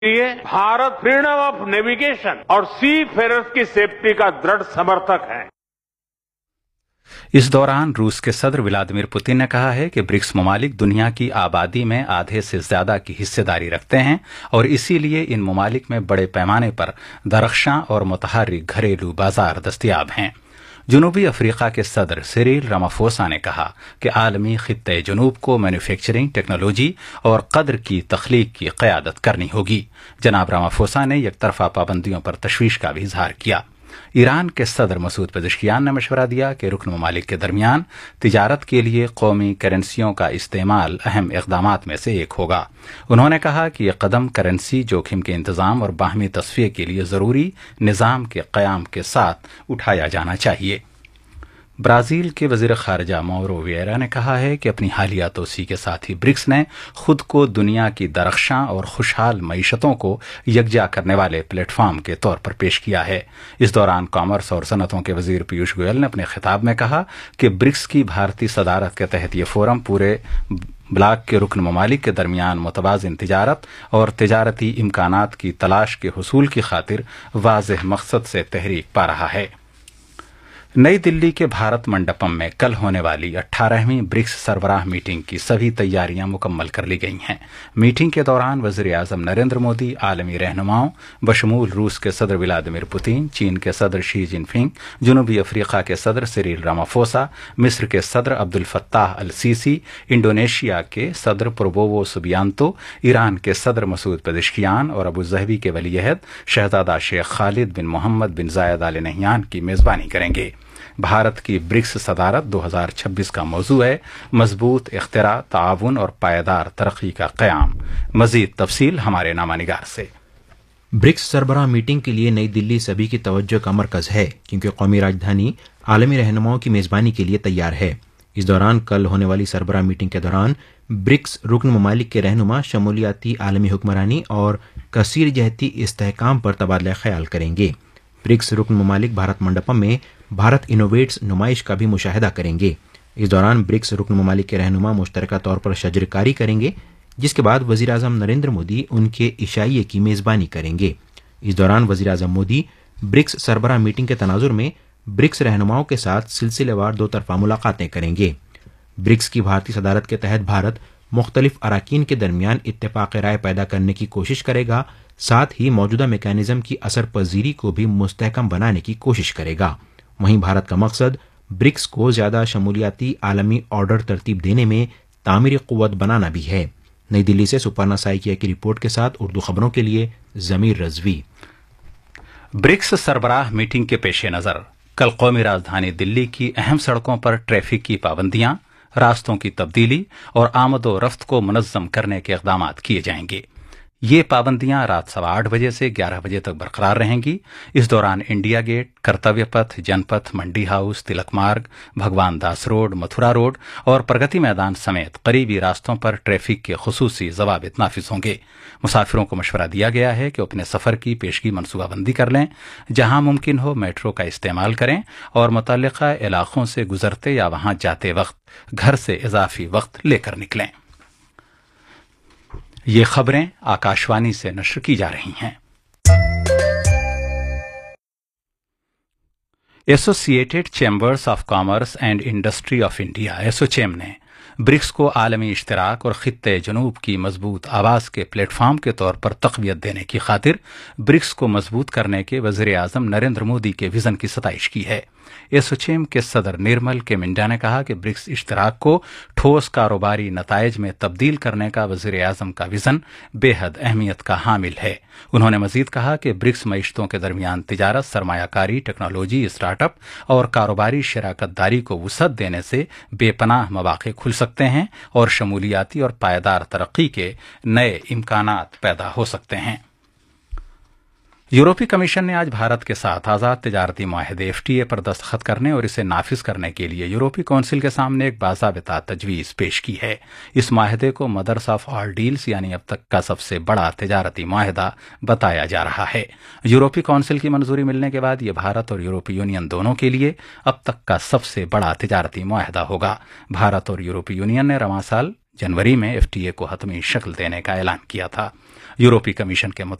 लिए Bharat freedom of navigation और सी Ferrers की सेफ्टी का दृढ़ समर्थक है। इस दौरान रूस के सदर व्लादिमीर पुतिन ने कहा है कि ब्रिक्स ममालिक दुनिया की आबादी में आधे से ज्यादा की हिस्सेदारी रखते हैं और इसीलिए इन ममालिक में बड़े पैमाने पर दरख्शां और मुतहर्रिक घरेलू बाजार दस्तयाब हैं। जनूबी अफ्रीका के सदर सिरिल रामाफोसा ने कहा कि आलमी खित्ते जनूब को मैन्युफैक्चरिंग, टेक्नोलॉजी और कद्र की तख्लीक की क़यादत करनी होगी। जनाब रामाफोसा ने एकतरफा पाबंदियों पर तशवीश का भी इजहार किया। ईरान के सदर मसूद पेज़ेश्कियान ने मशवरा दिया कि रुकन ममालिक के दरमियान तिजारत के लिए कौमी करेंसियों का इस्तेमाल अहम इक़दामात में से एक होगा। उन्होंने कहा कि यह कदम करेंसी जोखिम के इंतजाम और बाहमी तस्फिये के लिए ज़रूरी निज़ाम के क़याम के साथ उठाया जाना चाहिए। ब्राजील के वजीर खारजा मौरो विएरा ने कहा है कि अपनी हालिया तोसी के साथ ही ब्रिक्स ने खुद को दुनिया की दरख्शां और खुशहाल मईशतों को यकजा करने वाले प्लेटफॉर्म के तौर पर पेश किया है। इस दौरान कॉमर्स और सनतों के वजीर पीयूष गोयल ने अपने खिताब में कहा कि ब्रिक्स की भारतीय सदारत के तहत ये फोरम पूरे ब्लॉक के रुकन ममालिक के दरमियान मुतवाज़िन तिजारत और तिजारती इम्कानात की तलाश के हुसूल की खातिर वाज़ेह मकसद से तहरीक पा रहा है। नई दिल्ली के भारत मंडपम में कल होने वाली 18वीं ब्रिक्स सरबराह मीटिंग की सभी तैयारियां मुकम्मल कर ली गई हैं। मीटिंग के दौरान वज़ीर आज़म नरेंद्र मोदी, आलमी रहनुमाओं बशमूल रूस के सदर व्लादिमीर पुतिन, चीन के सदर शी जिनपिंग, जनूबी अफ्रीका के सदर सिरिल रामाफोसा, मिस्र के सदर Abdul Fattah al CC, Indonesia के सदर प्रबोवो सुबियांतो, ईरान के सदर मसूद पेज़ेश्कियान और अबू ज़हबी के वलीअहद शहजादा शेख खालिद बिन मोहम्मद बिन जायद आल नहयान की मेज़बानी करेंगे। भारत की ब्रिक्स सदारत 2026 का मौजू है मजबूत इख्तिरा, ताउन और पायदार तरक्की का क़याम। मजीद तफसील हमारे नामानिगार से। ब्रिक्स सरबराह मीटिंग के लिए नई दिल्ली सभी की तवज्जो का मरकज है, क्योंकि कौमी राजधानी आलमी रहनुमाओं की मेज़बानी के लिए तैयार है। इस दौरान कल होने वाली सरबराह मीटिंग के दौरान ब्रिक्स रुकन ममालिक के रहनुमा शमूलियाती आलमी हुक्मरानी और कसीर जहती इस्तेहकाम पर तबादला ख्याल करेंगे। ब्रिक्स रुकन ममालिक भारत मंडपम में भारत इनोवेट्स नुमाइश का भी मुशाहिदा करेंगे। इस दौरान ब्रिक्स रुकन ममालिक के रहनुमा मुश्तरका तौर पर शजरकारी करेंगे, जिसके बाद वज़ीर आज़म नरेंद्र मोदी उनके इशाइये की मेज़बानी करेंगे। इस दौरान वज़ीर आज़म मोदी ब्रिक्स सरबराह मीटिंग के तनाजुर में ब्रिक्स रहनुमाओं के साथ सिलसिलेवार दो तरफा मुलाकातें करेंगे। ब्रिक्स की भारतीय सदारत के तहत भारत मुख्तलिफ अराकीन के दरमियान इत्तेफाक राय पैदा करने की कोशिश करेगा, साथ ही मौजूदा मेकानिज़म की असर पजीरी को भी मुस्तहकम बनाने की कोशिश करेगा। वहीं भारत का मकसद ब्रिक्स को ज्यादा शमूलियाती आलमी ऑर्डर तरतीब देने में तामीरी कुव्वत बनाना भी है। नई दिल्ली से सुपर्णा साइकिया की रिपोर्ट के साथ उर्दू खबरों के लिए जमीर रजवी। ब्रिक्स सरबराह मीटिंग के पेश नज़र कल कौमी राजधानी दिल्ली की अहम सड़कों पर ट्रैफिक की पाबंदियां, रास्तों की तब्दीली और आमदो रफ्त को मुनज़्ज़म करने के इक़दामात किए जाएंगे। ये पाबंदियां रात 8:15 बजे से 11 बजे तक बरकरार रहेंगी। इस दौरान इंडिया गेट, कर्तव्य पथ, जनपथ, मंडी हाउस, तिलक मार्ग, भगवान दास रोड, मथुरा रोड और प्रगति मैदान समेत करीबी रास्तों पर ट्रैफिक के खुसूसी ज़वाबित नाफिज होंगे। मुसाफिरों को मशवरा दिया गया है कि अपने सफ़र की पेशगी मनसूबाबंदी कर लें, जहां मुमकिन हो मेट्रो का इस्तेमाल करें और मुतल्लिक़ा इलाक़ों से गुजरते या वहां जाते वक्त घर से इजाफी वक्त लेकर निकलें। ये खबरें आकाशवाणी से नश्र की जा रही हैं। Associated chambers of commerce and industry of India ASSOCHAM ने ब्रिक्स को आलमी इश्तराक और खित्ते जनूब की मजबूत आवाज़ के प्लेटफॉर्म के तौर पर तक़वियत देने की खातिर ब्रिक्स को मजबूत करने के वज़ीर आज़म नरेंद्र मोदी के विज़न की सताइश की है। एसोचैम के सदर निर्मल के मिंडा ने कहा कि ब्रिक्स इश्तराक को ठोस कारोबारी नताइज में तब्दील करने का वज़ीर आज़म का विज़न बेहद अहमियत का हामिल है। उन्होंने मजीद कहा कि ब्रिक्स मईशतों के दरमियान तिजारत, सरमायाकारी, टेक्नोलॉजी, स्टार्टअप और कारोबारी शराकतदारी को वुसअत देने से बेपनाह मौक़े खुल सकते हैं और शमूलियाती और पायदार तरक्की के नए इम्कानात पैदा हो सकते हैं। यूरोपीय कमीशन ने आज भारत के साथ आज़ाद तिजारती मुआहदे एफटीए पर दस्तखत करने और इसे नाफिज करने के लिए यूरोपीय कौंसिल के सामने एक बाज़ाबिता तजवीज़ पेश की है। इस मुआहदे को मदर्स ऑफ ऑल डील्स यानी अब तक का सबसे बड़ा तिजारती मुआहदा बताया जा रहा है। यूरोपीय कौंसिल की मंजूरी मिलने के बाद ये भारत और यूरोपीय यूनियन दोनों के लिए अब तक का सबसे बड़ा तिजारती मुआहदा होगा। भारत और यूरोपीय यूनियन ने रवां साल जनवरी में एफटीए को हतमी शक्ल देने का ऐलान किया था। यूरोपीय कमीशन के